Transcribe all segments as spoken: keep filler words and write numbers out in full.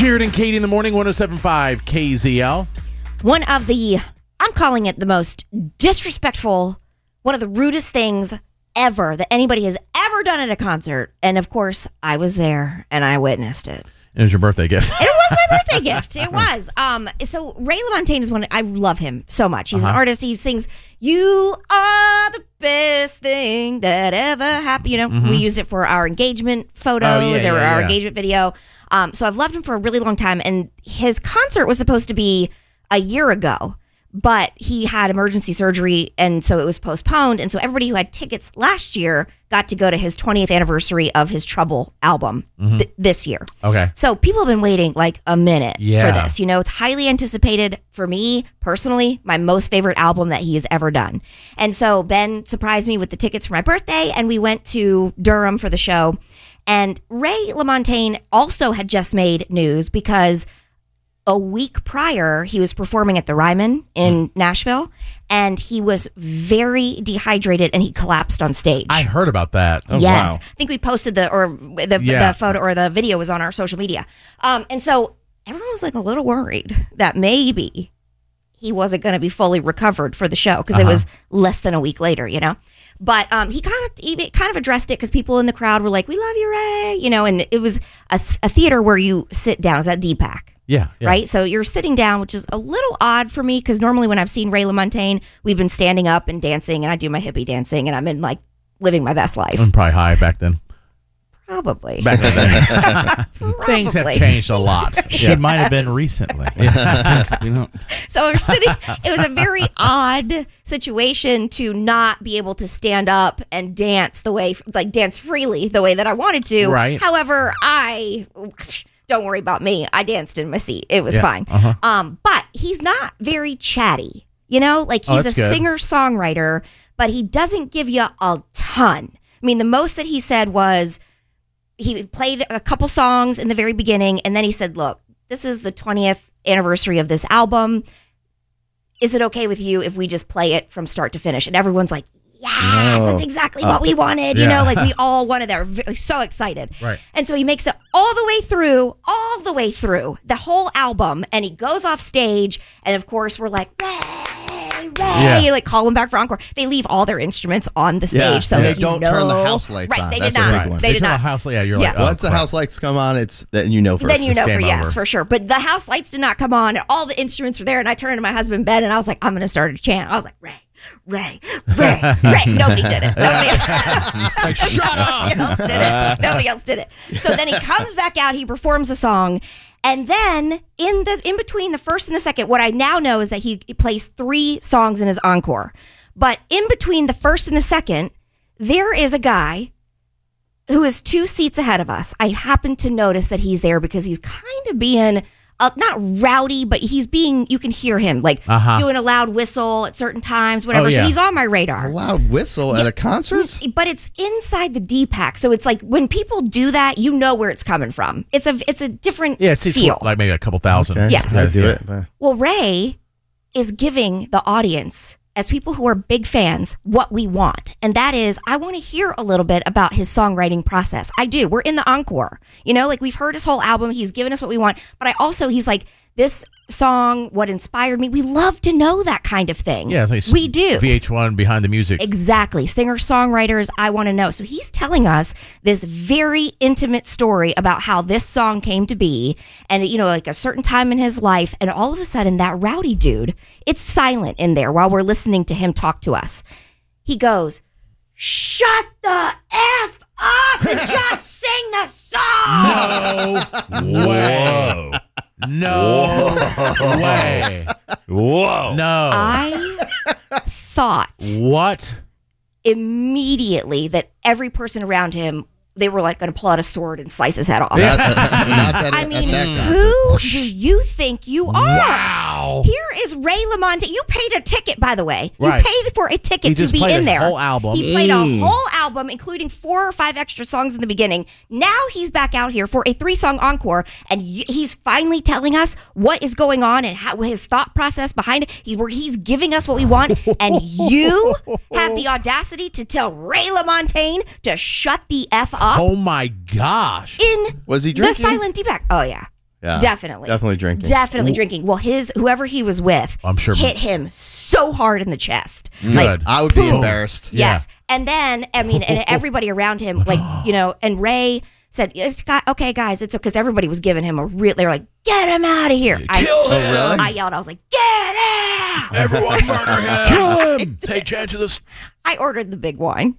Jared and Katie in the morning, one oh seven point five K Z L. One of the, I'm calling it the most disrespectful, one of the rudest things ever that anybody has ever done at a concert. And of course, I was there and I witnessed it. It was your birthday gift. It was my birthday gift. It was. Um, so Ray LaMontagne is one, I love him so much. He's uh-huh. an artist. He sings, "You are the best thing that ever happened." You know, mm-hmm. we used it for our engagement photos oh, yeah, or yeah, our yeah. engagement video. Um, so I've loved him for a really long time. And his concert was supposed to be a year ago, but he had emergency surgery, and so it was postponed. And so everybody who had tickets last year got to go to his twentieth anniversary of his Trouble album mm-hmm. th- this year. Okay. So people have been waiting like a minute yeah. for this. You know, it's highly anticipated for me personally, my most favorite album that he has ever done. And so Ben surprised me with the tickets for my birthday, and we went to Durham for the show. And Ray LaMontagne also had just made news because a week prior, he was performing at the Ryman in mm. Nashville, and he was very dehydrated, and he collapsed on stage. I heard about that. Oh, yes, wow. I think we posted the or the, yeah. the photo or the video was on our social media, um, and so everyone was like a little worried that maybe he wasn't going to be fully recovered for the show because uh-huh. it was less than a week later, you know. But um, he kind of even kind of addressed it because people in the crowd were like, "We love you, Ray," you know, and it was a, a theater where you sit down. It's at D PAC. Yeah, yeah. Right? So you're sitting down, which is a little odd for me because normally when I've seen Ray LaMontagne, we've been standing up and dancing, and I do my hippie dancing, and I'm in like living my best life. I'm probably high back then. Probably. Back then. Things have changed a lot. She yeah. might have been recently. you know. So we're sitting, it was a very odd situation to not be able to stand up and dance the way, like dance freely the way that I wanted to. Right. However, I... Don't worry about me. I danced in my seat. It was yeah, fine. Uh-huh. Um, but he's not very chatty. You know, like he's oh, a good. singer-songwriter, but he doesn't give you a ton. I mean, the most that he said was he played a couple songs in the very beginning, and then he said, "Look, this is the twentieth anniversary of this album. Is it okay with you if we just play it from start to finish?" And everyone's like, yes, no. that's exactly uh, what we wanted. yeah. You know, like we all wanted that. We're so excited. Right. And so he makes it all the way through, all the way through the whole album. And he goes off stage. And of course, we're like, Ray, Ray, yeah. like call him back for encore. They leave all their instruments on the stage. Yeah. So and that they don't you know. turn the house lights right, on. They That's did not. a big one. They, they did turn not. the house light. Yeah, you're yes. like, oh, once the crap. house lights come on, it's then you know for Then you know for yes, over. for sure. But the house lights did not come on. And all the instruments were there. And I turned to my husband, Ben, and I was like, I'm going to start a chant. I was like, Ray. Ray, Ray, Ray. Nobody did it. Nobody, like, shut up. Nobody else did it. Nobody else did it. So then he comes back out, he performs a song, and then in the in between the first and the second, what I now know is that he, he plays three songs in his encore. But in between the first and the second, there is a guy who is two seats ahead of us. I happen to notice that he's there because he's kind of being... Uh, not rowdy, but he's being, you can hear him like uh-huh. doing a loud whistle at certain times, whatever. Oh, yeah. So he's on my radar. A loud whistle yeah. at a concert? But it's inside the D PAC. So it's like when people do that, you know where it's coming from. It's a it's a different yeah, it's feel. Like maybe a couple thousand. Okay. Yes. Gotta do yeah. it. Well, Ray is giving the audience, as people who are big fans, what we want. And that is, I want to hear a little bit about his songwriting process. I do. We're in the encore. You know, like we've heard his whole album. He's given us what we want. But I also, he's like, this song, what inspired me. We love to know that kind of thing. Yeah, like we do. V H one behind the music. Exactly. Singer-songwriters, I want to know. So he's telling us this very intimate story about how this song came to be and, you know, like a certain time in his life. And all of a sudden, that rowdy dude, it's silent in there while we're listening to him talk to us. He goes, shut the F up and just sing the song. No way. No Whoa. way. Whoa. No. I thought what? immediately that every person around him, they were like going to pull out a sword and slice his head off. Not that, I mean, at that who do you think you are? Wow. Here is Ray LaMontagne. You paid a ticket, by the way. Right. You paid for a ticket He to just be played in a there. whole album. He played Mm. a whole album, including four or five extra songs in the beginning. Now he's back out here for a three-song encore, and y- he's finally telling us what is going on and how his thought process behind it. He's, where he's giving us what we want, and you have the audacity to tell Ray LaMontagne to shut the F up Oh my gosh. in Was he the drinking? silent D PAC. Oh, yeah. Yeah. Definitely. Definitely drinking. Definitely drinking. Well, his whoever he was with I'm sure- hit him so hard in the chest. Good. Like, I would be boom. embarrassed. Yes. And then, I mean, and everybody around him, like, you know, and Ray said, it's got, okay, guys, it's because everybody was giving him a real, they were like, get him out of here. I, Kill him. Oh, really? I yelled, I was like, get out. Everyone murder him. Kill him. Take charge of this. I ordered the big wine.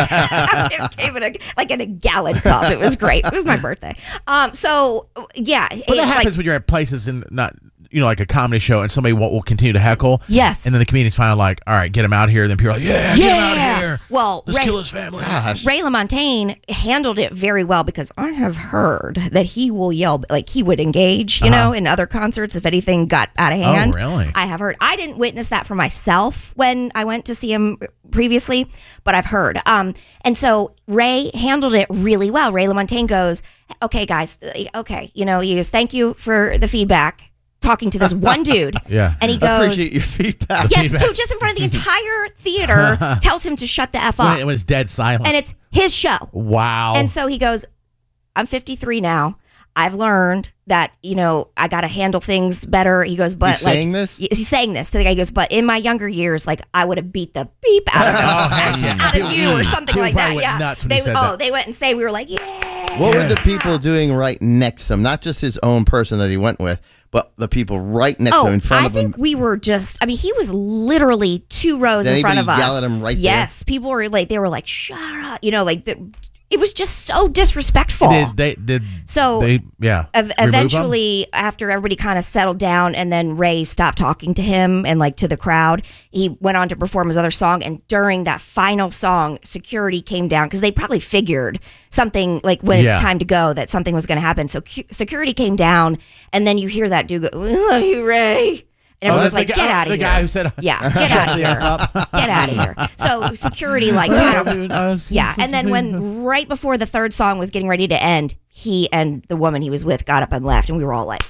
It came in a, like in a gallon cup. It was great. It was my birthday. Um. So, yeah. But it, that happens like, when you're at places and not, you know, like a comedy show, and somebody will, will continue to heckle. Yes. And then the comedian's finally like, all right, get him out here. And then people are like, yeah, get him out of here. Well, Let's Ray, kill his family. Gosh. Ray LaMontagne handled it very well because I have heard that he will yell, like he would engage, you Uh-huh. know, in other concerts if anything got out of hand. Oh, really? I have heard. I didn't witness that for myself when I went to see him previously, but I've heard. Um, and so Ray handled it really well. Ray LaMontagne goes, okay, guys, okay, you know, he goes, thank you for the feedback. Talking to this one dude. Yeah. And he I goes, appreciate your feedback. yes, who just in front of the entire theater tells him to shut the F When, up. it, when it's dead silent. And it's his show. wow. And so he goes, I'm fifty-three now. I've learned that, you know, I got to handle things better. He goes, but He's like, saying this? he's saying this. So the guy goes, but in my younger years, like I would have beat the beep out of him, Oh, heck yeah. out of you or something People like that. probably went Yeah. nuts when they, he said oh, that. they went and say, we were like, yeah. What were the people doing right next to him? Not just his own person that he went with, but the people right next to Oh, him in front I of him. think we were just, I mean, he was literally two rows Did in front of anybody us. yell at him right there? Yes. People were like, they were like, shut up. You know, like, the, it was just so disrespectful. Did they, did So, they, yeah. Ev- remove him? eventually, after everybody kind of settled down, and then Ray stopped talking to him and like to the crowd, he went on to perform his other song. And during that final song, security came down because they probably figured something like when Yeah. it's time to go that something was going to happen. So cu- security came down, and then you hear that dude go, "We love you, Ray." And Oh, everyone's that's like, the "Get guy- out of the here!" guy who said, "Yeah, get out of here! Get out of here!" So security, like, kind of, yeah. And then when right before the third song was getting ready to end, he and the woman he was with got up and left, and we were all like,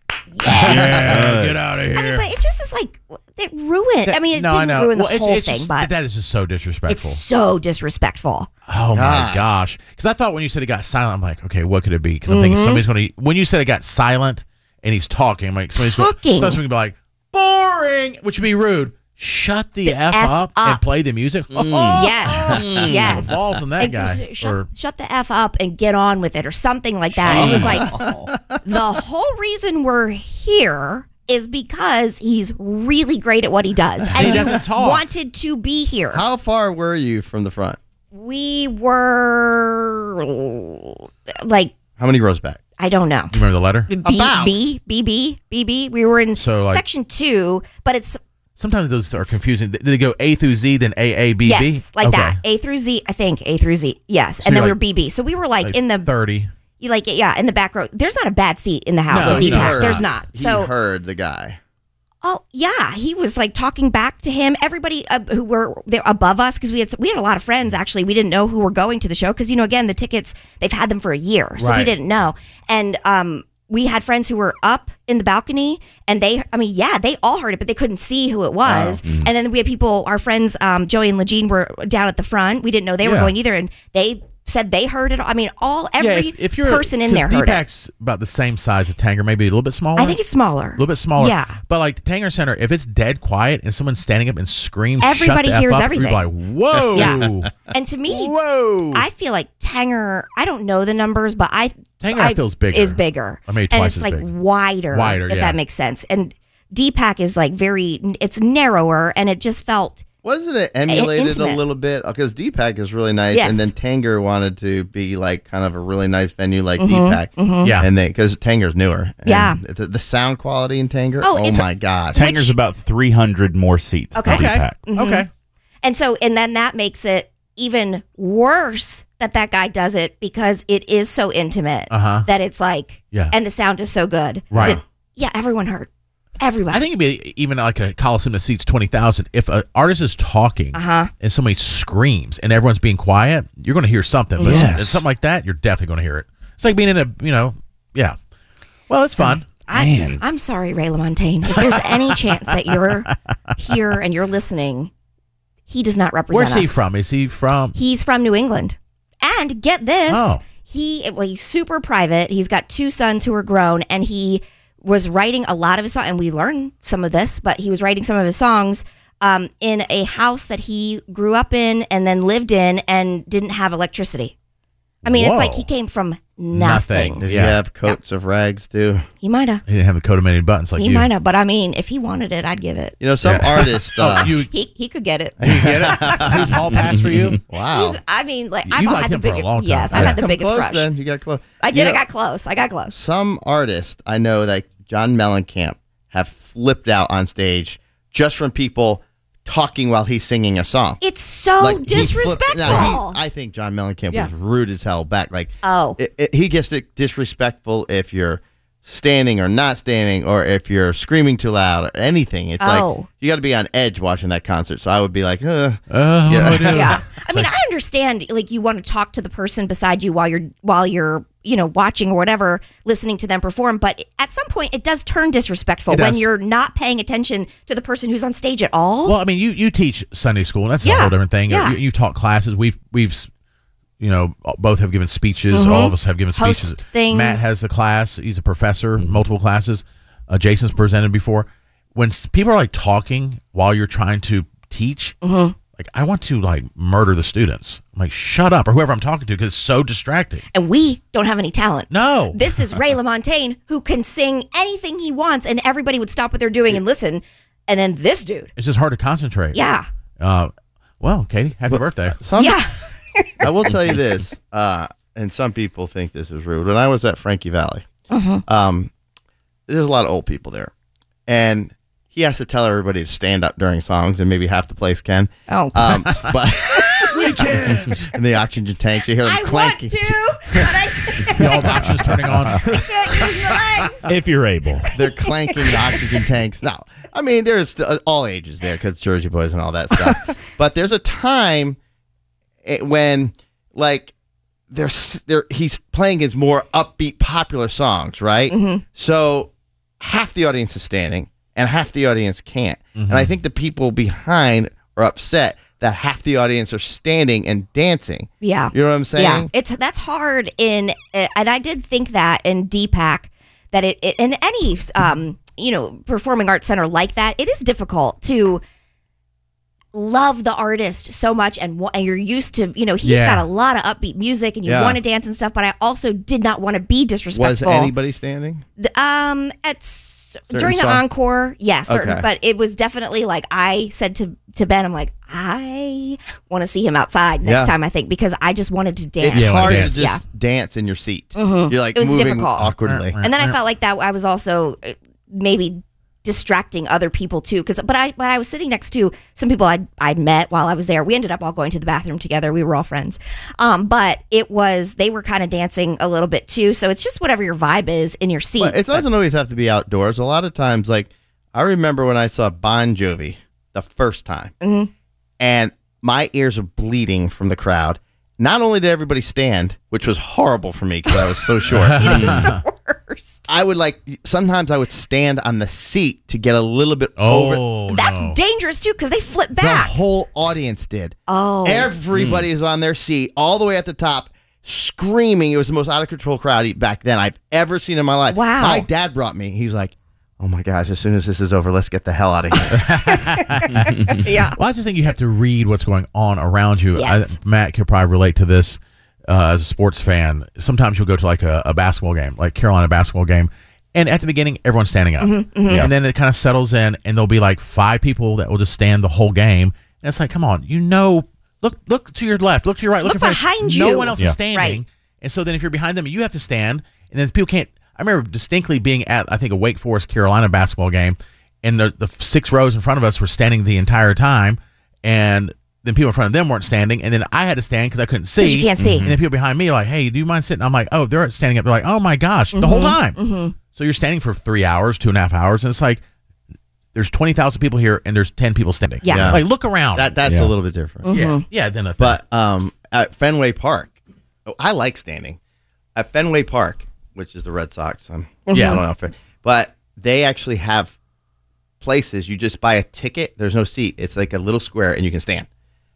yeah, get out of I mean, here. but it just is like it ruined. I mean, it no, I didn't know. ruin the Well, it's- whole it's thing, just- but that is just so disrespectful. it's so disrespectful. Oh my Gosh. gosh! Because I thought when you said it got silent, I'm like, okay, what could it be? Because I'm thinking somebody's going to. When you said it got silent and he's talking, I'm like, somebody's Talking. going to be like, boring, which would be rude. Shut the, F, F up, up. and play the music. Oh, Yes, yes. balls on that And guy. just Shut, Or- shut the f up and get on with it, or something like that. It was like the whole reason we're here is because he's really great at what he does, and He you doesn't talk. wanted to be here. How far were you from the front? We were like, How many rows back? I don't know. You remember the letter? B, About. B, B, B, B, B. We were in So, like- section two, but it's Sometimes those are confusing. Did it go A through Z, then A, A, B, B? yes, like Okay. that. A through Z, I think A through Z. Yes, So and then you're we like- were B B. So we were like, Like in the thirty. you like yeah in the back row. There's not a bad seat in the house No, at he D PAC. heard. There's not. He So heard the guy. oh yeah, he was like talking back to him. Everybody uh, who were there above us, because we had we had a lot of friends actually. We didn't know who were going to the show because you know again the tickets they've had them for a year, so we Right. didn't know. And um. We had friends who were up in the balcony, and they, I mean, yeah, they all heard it, but they couldn't see who it was. Oh. And then we had people, our friends, um, Joey and Legine were down at the front. We didn't know they were Yeah. going either, and they said they heard it. I mean, all every yeah, if, if you're, person in there 'cause heard it. D-PAC's about the same size as Tanger, maybe a little bit smaller. I think it's smaller. a little bit smaller. Yeah. But like Tanger Center, if it's dead quiet and someone's standing up and screams, Everybody shut the hears F up, everything. You're like, whoa. Yeah. And to me, Whoa. I feel like Tanger, I don't know the numbers, but I Tanger I, feels bigger. is bigger. I mean, and twice it's as like big. wider, Wider, if yeah. that makes sense. And D PAC is like very, it's narrower, and it just felt Wasn't it emulated a intimate. little bit? Because D PAC is really nice, Yes. and then Tanger wanted to be like kind of a really nice venue like Mm-hmm, D PAC. Yeah. And they because Tanger's newer. And Yeah. The, the sound quality in Tanger. Oh, Oh, it's- my gosh. Tanger's about three hundred more seats. Okay. than Okay. D-PAC. Okay. And so, and then that makes it even worse that that guy does it because it is so intimate Uh-huh. that it's like, Yeah. and the sound is so good. Right. that- yeah, everyone heard. Everybody. I think it'd be even like a Coliseum that seats twenty thousand. If an artist is talking Uh-huh. and somebody screams and everyone's being quiet, you're going to hear something. But Yes. something like that, you're definitely going to hear it. It's like being in a, you know, yeah. Well, it's fun. I, Man. I'm sorry, Ray LaMontagne. If there's any chance that you're here and you're listening, he does not represent Where's he us. from? Is he from? He's from New England. And get this, Oh. he well, he's super private. He's got two sons who are grown, and he was writing a lot of his songs, and we learned some of this, but he was writing some of his songs um, in a house that he grew up in and then lived in and didn't have electricity. I mean, Whoa. it's like he came from nothing. Nothing. Did Yeah. he have coats of rags too? He might have. He didn't have the coat-of-many buttons like He you. might have. But I mean, if he wanted it, I'd give it. You know, some Yeah. artists. Uh, Oh, you, He he could get it. you get it? Who's hall pass for you? wow. He's, I mean, like You I've liked had the him for a biggest. long time. Yes, Yeah. I've had the Come biggest close crush. then. You got close. I did. You know, I got close. I got close. some artists I know, like John Mellencamp, have flipped out on stage just from people talking while he's singing a song. It's so Like, he flipped- disrespectful. now, he- I think John Mellencamp Yeah. was rude as hell back. Like, Oh. it, it- he gets di- disrespectful if you're standing or not standing, or if you're screaming too loud or anything. It's Oh. like you got to be on edge watching that concert. So I would be like, uh, Oh, Yeah. I do. Yeah, I mean, I understand. Like, you want to talk to the person beside you while you're while you're you know watching or whatever, listening to them perform. But at some point, it does turn disrespectful It when does. you're not paying attention to the person who's on stage at all. Well, I mean, you, you teach Sunday school, and that's a Yeah. whole different thing. Yeah. You, you taught classes. We've we've you know both have given speeches. All of us have given Host speeches. things. Matt has a class. He's a professor, multiple classes. Uh, Jason's presented before. When s- people are like talking while you're trying to teach, like I want to like murder the students. I'm like, shut up, or whoever I'm talking to, because it's so distracting. and we don't have any talent. No. This is Ray LaMontagne, who can sing anything he wants, and everybody would stop what they're doing and listen. And then this dude, It's just hard to concentrate. yeah, Uh, well, Katie, happy birthday. some, yeah, I will tell you this, uh, and some people think this is rude. When I was at Frankie Valley, um, there's a lot of old people there, and he has to tell everybody to stand up during songs, and maybe half the place can. Oh. um, but we can. And the oxygen tanks, you hear them I want clanking. to, but I All the options turning on. can't use my legs. If you're able. They're clanking the oxygen tanks. Now, I mean, there's st- all ages there because Jersey Boys and all that stuff. But there's a time it, when, like, there's there he's playing his more upbeat, popular songs, right? Mm-hmm. So half the audience is standing and half the audience can't. And I think the people behind are upset that half the audience are standing and dancing. Yeah. You know what I'm saying? Yeah, it's that's hard in, uh, and I did think that in D PAC that it, it in any um you know performing arts center like that, it is difficult to love the artist so much, and wa- and you're used to you know he's Yeah. got a lot of upbeat music and you Yeah. want to dance and stuff, but I also did not want to be Was disrespectful. anybody standing? The- um at s- Certain during the song- encore, yeah, certain, Okay. but it was definitely like I said to to Ben, I'm like, I want to see him outside next Yeah. time, I think, because I just wanted to dance. It's Yeah, hard to dance. just Yeah. dance in your seat. You're like It was moving difficult. awkwardly. And then I felt like that I was also uh, maybe distracting other people too, because but I but I was sitting next to some people I'd I'd met while I was there. We ended up all going to the bathroom together. We were all friends, um, but it was they were kind of dancing a little bit too. So it's just whatever your vibe is in your seat. But it doesn't always have to be outdoors. A lot of times, like I remember when I saw Bon Jovi the first time, Mm-hmm. and my ears are bleeding from the crowd. Not only did everybody stand, which was horrible for me because I was so short. Worst. I would like sometimes I would stand on the seat to get a little bit over. Oh, That's no. dangerous too, because they flip The back. whole audience did. Oh. Everybody was on their seat all the way at the top, screaming. It was the most out of control crowd back then I've ever seen in my life. Wow. My dad brought me. He's like, "Oh my gosh! As soon as this is over, let's get the hell out of here." Yeah. Well, I just think you have to read what's going on around you. Yes. I, Matt could probably relate to this uh, as a sports fan. Sometimes you'll go to like a, a basketball game, like Carolina basketball game, and at the beginning, everyone's standing up. Mm-hmm, And then it kind of settles in, and there'll be like five people that will just stand the whole game. And it's like, come on, you know, look look to your left, look to your right, look, Look in front. behind No you. one else Yeah. is standing. Right. And so then if you're behind them, you have to stand, and then people can't. I remember distinctly being at, I think, a Wake Forest Carolina basketball game, and the, the six rows in front of us were standing the entire time, and then people in front of them weren't standing, and then I had to stand because I couldn't see. 'Cause you can't see. And then people behind me are like, hey, do you mind sitting? I'm like, oh, they're standing up. They're like, oh, my gosh, the Mm-hmm. whole time. So you're standing for three hours, two and a half hours, and it's like, there's twenty thousand people here, and there's ten people standing. Yeah. Yeah. Like, look around. that that's Yeah. a little bit different. yeah, yeah, then a thing. But um, at Fenway Park, oh, I like standing. At Fenway Park, which is the Red Sox, um, Yeah. I don't know, if it, but they actually have places you just buy a ticket. There's no seat. It's like a little square, and you can stand.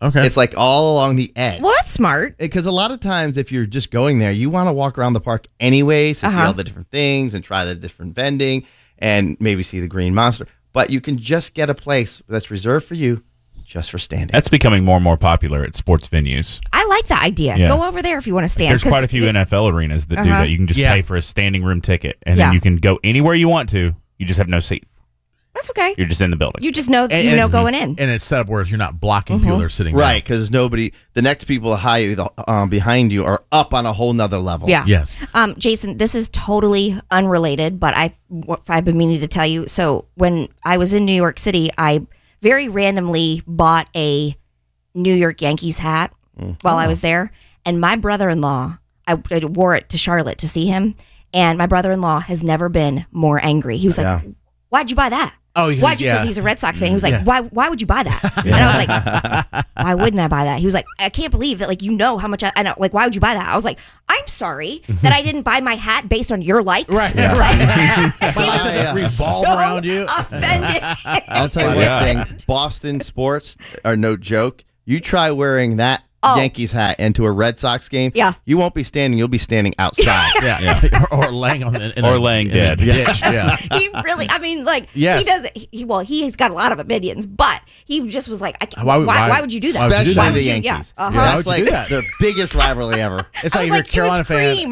Okay. It's like all along the edge. Well, that's smart. Because a lot of times, if you're just going there, you want to walk around the park anyways to see Uh-huh. all the different things and try the different vending and maybe see the green monster. But you can just get a place that's reserved for you just for standing. That's becoming more and more popular at sports venues. I like the idea. Yeah. Go over there if you want to stand. There's 'cause quite a few it- N F L arenas that do Uh-huh. that. You can just Yeah. pay for a standing room ticket, and Yeah. then you can go anywhere you want to. You just have no seat. That's okay. You're just in the building. You just know And- you and know it's- going in. And it's set up where you're not blocking people that are sitting down. Right, because nobody, the next people high, um, behind you are up on a whole nother level. Yeah. Yes. Um, Jason, this is totally unrelated, but I've, what I've been meaning to tell you. So when I was in New York City, I very randomly bought a New York Yankees hat while I was there. And my brother-in-law, I, I wore it to Charlotte to see him. And my brother-in-law has never been more angry. He was like, Yeah. why'd you buy that? Oh, because- Why'd you? Because yeah. he's a Red Sox fan. He was like, Yeah. "Why? Why would you buy that?" And I was like, "Why wouldn't I buy that?" He was like, "I can't believe that. Like, you know how much I, I know. Like, why would you buy that?" I was like, "I'm sorry that I didn't buy my hat based on your likes." Right. Like, But he like, was does it revolve so around you? offended. I'll tell you one Yeah. thing. Boston sports are no joke. You try wearing that Oh. Yankees hat into a Red Sox game, Yeah. you won't be standing. You'll be standing outside. Yeah. or, or laying on the in Or a, laying in a dead. ditch. Yeah. He really, I mean, like Yes. he does. He, well, he's got a lot of opinions, but he just was like, I can't, Why why, would- why, why- would you do that? why would you do Especially that? the you- Yankees. Yeah, uh-huh. Why That's would you like do that? the biggest rivalry ever. It's I like was if you're a like, Carolina it was fan. cream.